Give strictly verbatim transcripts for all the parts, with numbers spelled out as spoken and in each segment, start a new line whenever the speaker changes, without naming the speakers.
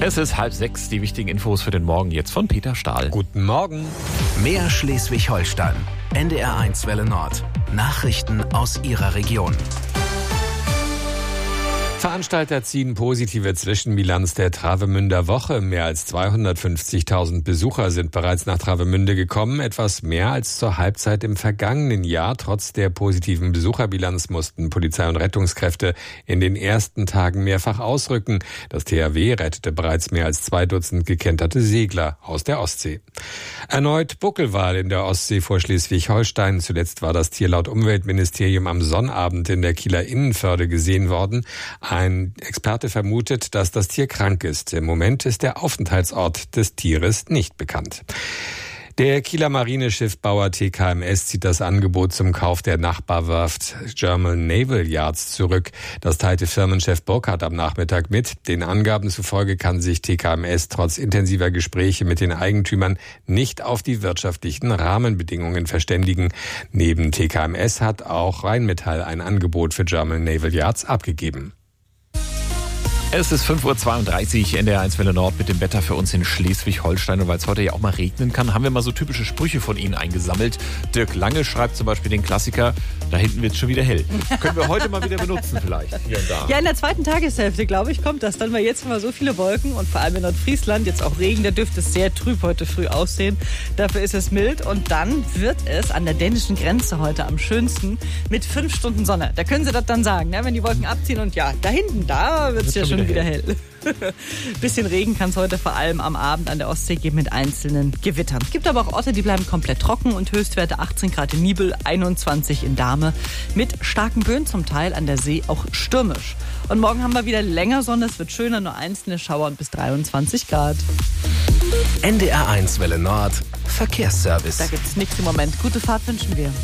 Es ist halb sechs, die wichtigen Infos für den Morgen jetzt von Peter Stahl.
Guten Morgen.
Mehr Schleswig-Holstein. N D R eins Welle Nord. Nachrichten aus Ihrer Region.
Veranstalter ziehen positive Zwischenbilanz der Travemünder Woche. Mehr als zweihundertfünfzigtausend Besucher sind bereits nach Travemünde gekommen. Etwas mehr als zur Halbzeit im vergangenen Jahr. Trotz der positiven Besucherbilanz mussten Polizei und Rettungskräfte in den ersten Tagen mehrfach ausrücken. Das T H W rettete bereits mehr als zwei Dutzend gekenterte Segler aus der Ostsee. Erneut Buckelwal in der Ostsee vor Schleswig-Holstein. Zuletzt war das Tier laut Umweltministerium am Sonnabend in der Kieler Innenförde gesehen worden. Ein Experte vermutet, dass das Tier krank ist. Im Moment ist der Aufenthaltsort des Tieres nicht bekannt. Der Kieler Marineschiffbauer T K M S zieht das Angebot zum Kauf der Nachbarwerft German Naval Yards zurück. Das teilte Firmenchef Burkhardt am Nachmittag mit. Den Angaben zufolge kann sich T K M S trotz intensiver Gespräche mit den Eigentümern nicht auf die wirtschaftlichen Rahmenbedingungen verständigen. Neben T K M S hat auch Rheinmetall ein Angebot für German Naval Yards abgegeben.
Es ist fünf Uhr zweiunddreißig, N D R eins Welle Nord mit dem Wetter für uns in Schleswig-Holstein. Und weil es heute ja auch mal regnen kann, haben wir mal so typische Sprüche von Ihnen eingesammelt. Dirk Lange schreibt zum Beispiel den Klassiker, da hinten wird es schon wieder hell. Können wir heute mal wieder benutzen vielleicht, hier und da.
Ja, in der zweiten Tageshälfte, glaube ich, kommt das dann, weil jetzt haben wir so viele Wolken und vor allem in Nordfriesland jetzt auch Regen, da dürfte es sehr trüb heute früh aussehen. Dafür ist es mild und dann wird es an der dänischen Grenze heute am schönsten mit fünf Stunden Sonne. Da können Sie das dann sagen, ne? Wenn die Wolken abziehen und ja, da hinten, da wird es ja schon wieder hell. Bisschen Regen kann es heute vor allem am Abend an der Ostsee geben mit einzelnen Gewittern. Es gibt aber auch Orte, die bleiben komplett trocken und Höchstwerte achtzehn Grad in Nibel, einundzwanzig in Dahme mit starken Böen zum Teil an der See auch stürmisch. Und morgen haben wir wieder länger Sonne, es wird schöner, nur einzelne Schauer und bis dreiundzwanzig Grad.
N D R eins Welle Nord. Verkehrsservice.
Da gibt's nichts im Moment. Gute Fahrt wünschen wir.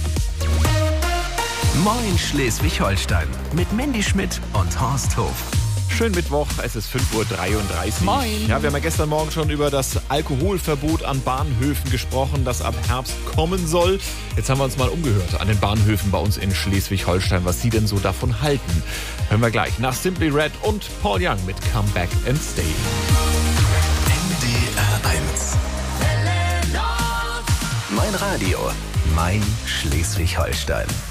Moin Schleswig-Holstein mit Mandy Schmidt und Horst Hof.
Schönen Mittwoch, es ist fünf Uhr dreiunddreißig.
Moin.
Ja, wir haben ja gestern Morgen schon über das Alkoholverbot an Bahnhöfen gesprochen, das ab Herbst kommen soll. Jetzt haben wir uns mal umgehört an den Bahnhöfen bei uns in Schleswig-Holstein, was Sie denn so davon halten. Hören wir gleich nach Simply Red und Paul Young mit Come Back and Stay.
N D R eins. Mein Radio, mein Schleswig-Holstein.